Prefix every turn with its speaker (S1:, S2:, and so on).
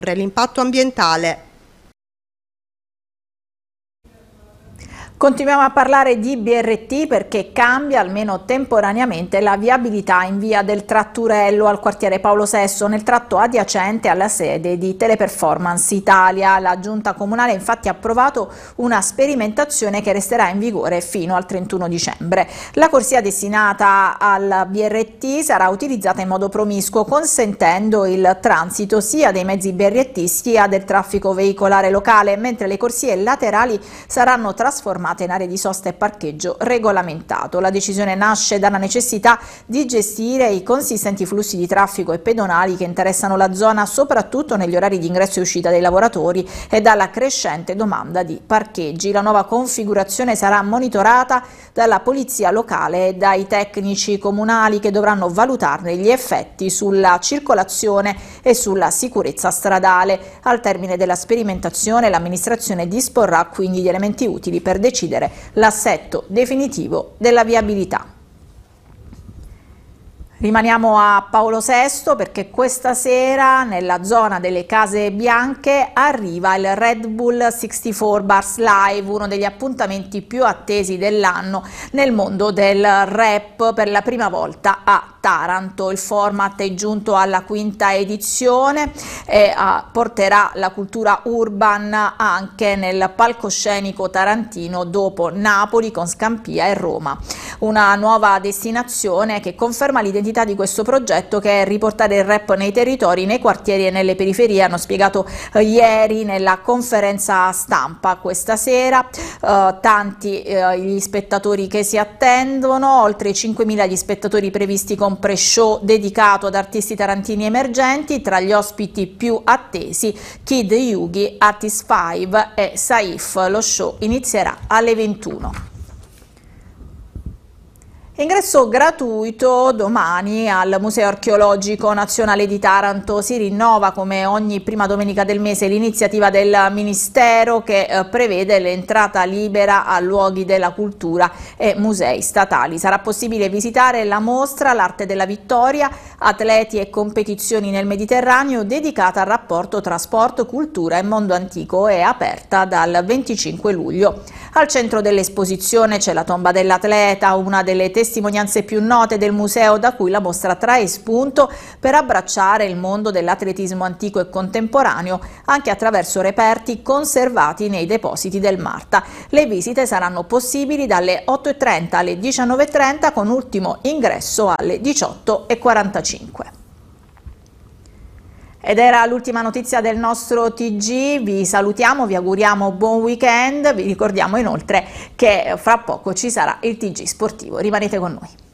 S1: l'impatto ambientale.
S2: Continuiamo a parlare di BRT perché cambia almeno temporaneamente la viabilità in via del Tratturello al quartiere Paolo VI nel tratto adiacente alla sede di Teleperformance Italia. La Giunta Comunale infatti ha approvato una sperimentazione che resterà in vigore fino al 31 dicembre. La corsia destinata al BRT sarà utilizzata in modo promiscuo, consentendo il transito sia dei mezzi BRT sia del traffico veicolare locale, mentre le corsie laterali saranno trasformate in aree di sosta e parcheggio regolamentato. La decisione nasce dalla necessità di gestire i consistenti flussi di traffico e pedonali che interessano la zona, soprattutto negli orari di ingresso e uscita dei lavoratori, e dalla crescente domanda di parcheggi. La nuova configurazione sarà monitorata dalla polizia locale e dai tecnici comunali, che dovranno valutarne gli effetti sulla circolazione e sulla sicurezza stradale. Al termine della sperimentazione l'amministrazione disporrà quindi gli elementi utili per decidere l'assetto definitivo della viabilità. Rimaniamo a Paolo VI perché questa sera nella zona delle Case Bianche arriva il Red Bull 64 Bars Live, uno degli appuntamenti più attesi dell'anno nel mondo del rap, per la prima volta a Taranto. Il format è giunto alla quinta edizione e porterà la cultura urban anche nel palcoscenico tarantino dopo Napoli con Scampia e Roma. Una nuova destinazione che conferma l'identità di questo progetto, che è riportare il rap nei territori, nei quartieri e nelle periferie, hanno spiegato ieri nella conferenza stampa questa sera. Tanti gli spettatori che si attendono, oltre 5.000 gli spettatori previsti con pre-show dedicato ad artisti tarantini emergenti. Tra gli ospiti più attesi Kid Yugi, Artist 5 e Saif. Lo show inizierà alle 21. Ingresso gratuito domani al Museo Archeologico Nazionale di Taranto. Si rinnova come ogni prima domenica del mese l'iniziativa del Ministero che prevede l'entrata libera a luoghi della cultura e musei statali. Sarà possibile visitare la mostra L'Arte della Vittoria, atleti e competizioni nel Mediterraneo, dedicata al rapporto tra sport, cultura e mondo antico, e aperta dal 25 luglio. Al centro dell'esposizione c'è la tomba dell'atleta, una delle testimonianze più note del museo, da cui la mostra trae spunto per abbracciare il mondo dell'atletismo antico e contemporaneo anche attraverso reperti conservati nei depositi del Marta. Le visite saranno possibili dalle 8:30 alle 19:30 con ultimo ingresso alle 18:45. Ed era l'ultima notizia del nostro TG, vi salutiamo, vi auguriamo buon weekend, vi ricordiamo inoltre che fra poco ci sarà il TG sportivo, rimanete con noi.